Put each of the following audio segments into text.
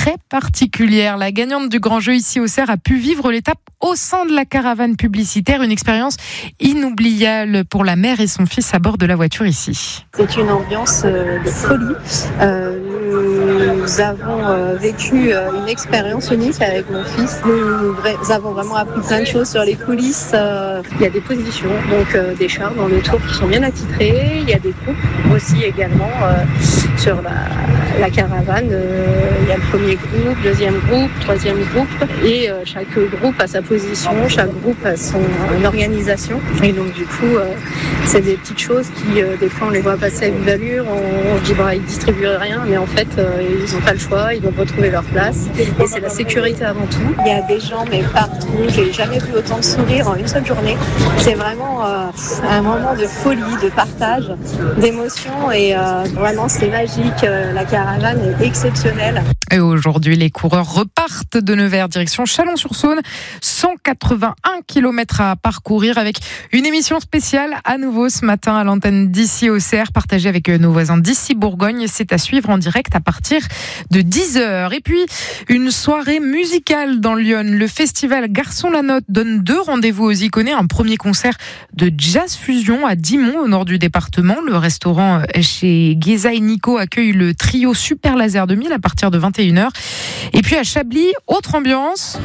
très particulière. La gagnante du grand jeu ici au Cerf a pu vivre l'étape au sein de la caravane publicitaire, une expérience inoubliable pour la mère et son fils à bord de la voiture ici. C'est une ambiance de folie. Nous avons vécu une expérience unique avec mon fils. Nous avons vraiment appris plein de choses sur les coulisses. Il y a des positions, donc des chars dans le tour qui sont bien attitrés. Il y a des groupes aussi également sur la caravane. Il y a le premier groupe, deuxième groupe, troisième groupe. Et chaque groupe a sa position, chaque groupe a son organisation. Et donc du coup, c'est des petites choses qui, des fois, on les voit passer à vive allure. On dit, ils distribuent rien, mais en fait, ils n'ont pas le choix, ils doivent retrouver leur place. Et c'est la sécurité avant tout. Il y a des gens, mais partout. J'ai jamais vu autant de sourires en une seule journée. C'est vraiment un moment de folie, de partage, d'émotion. Et vraiment, c'est magique. La caravane est exceptionnelle. Et aujourd'hui, les coureurs repartent de Nevers, direction Chalon-sur-Saône. 181 km à parcourir avec une émission spéciale à nouveau ce matin à l'antenne d'ici au Cerf, partagée avec nos voisins d'ici Bourgogne. C'est à suivre en direct à partir de 10h. Et puis, une soirée musicale dans Lyon. Le festival Garçon la Note donne 2 rendez-vous aux Iconais. Un premier concert de jazz fusion à Dixmont, au nord du département. Le restaurant chez Geza et Nico accueille le trio Super Laser 2000 à partir de 21h. Et puis à Chablis, autre ambiance.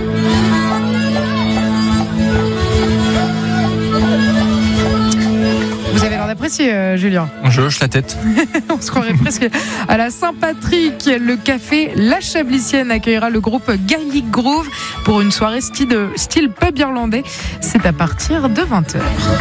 Vous avez l'air d'apprécier, Julien. Je hoche la tête. On se croirait presque à la Saint-Patrick. Le café La Chablissienne accueillera le groupe Gaelic Groove pour une soirée style pub irlandais. C'est à partir de 20h.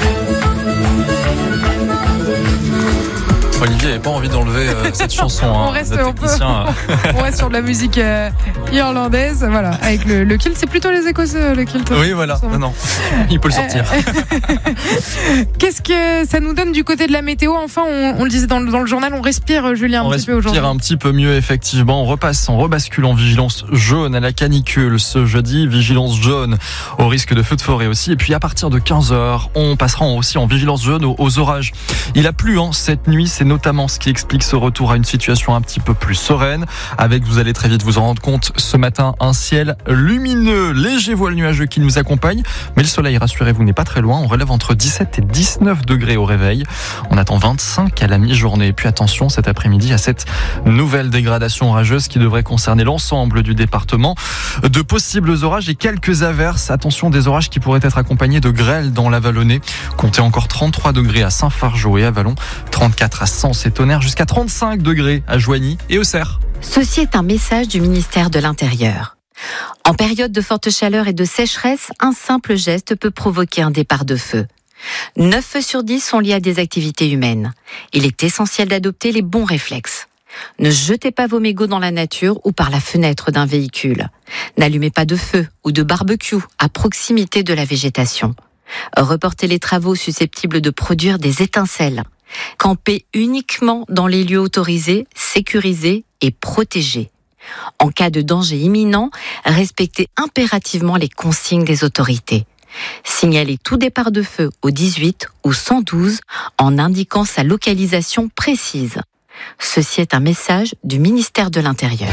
Olivier n'avait pas envie d'enlever cette chanson. On reste sur de la musique irlandaise, voilà, avec le kilt. C'est plutôt les Écossais, le kilt. Oui, voilà. Non, il peut le sortir. Qu'est-ce que ça nous donne du côté de la météo? Enfin, on le disait dans le journal, on respire, Julien, un petit peu aujourd'hui. On respire un petit peu mieux, effectivement. On rebascule en vigilance jaune à la canicule ce jeudi. Vigilance jaune au risque de feux de forêt aussi. Et puis à partir de 15h, on passera aussi en vigilance jaune aux orages. Il a plu cette nuit, c'est notamment ce qui explique ce retour à une situation un petit peu plus sereine, avec, vous allez très vite vous en rendre compte, ce matin un ciel lumineux, léger voile nuageux qui nous accompagne, mais le soleil, rassurez-vous, n'est pas très loin. On relève entre 17 et 19 degrés au réveil. On attend 25 à la mi-journée. Et puis attention, cet après-midi à cette nouvelle dégradation orageuse qui devrait concerner l'ensemble du département. De possibles orages et quelques averses. Attention, des orages qui pourraient être accompagnés de grêle dans la Vallonnée. Comptez encore 33 degrés à Saint-Fargeau et à Vallon, 34 à Sens et Tonnerre, jusqu'à 35 degrés à Joigny et au Cerf. Ceci est un message du ministère de l'Intérieur. En période de forte chaleur et de sécheresse, un simple geste peut provoquer un départ de feu. 9 feux sur 10 sont liés à des activités humaines. Il est essentiel d'adopter les bons réflexes. Ne jetez pas vos mégots dans la nature ou par la fenêtre d'un véhicule. N'allumez pas de feu ou de barbecue à proximité de la végétation. Reportez les travaux susceptibles de produire des étincelles. Campez uniquement dans les lieux autorisés, sécurisés et protégés. En cas de danger imminent, respectez impérativement les consignes des autorités. Signalez tout départ de feu au 18 ou 112 en indiquant sa localisation précise. Ceci est un message du ministère de l'Intérieur.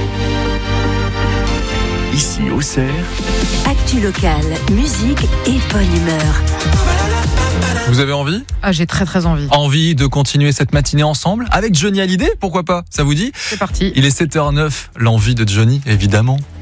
Ici au Cerf, actu locale, musique et bonne humeur. Vous avez envie ? J'ai très très envie. Envie de continuer cette matinée ensemble avec Johnny Hallyday, pourquoi pas ? Ça vous dit ? C'est parti. Il est 7h09, l'envie de Johnny, évidemment.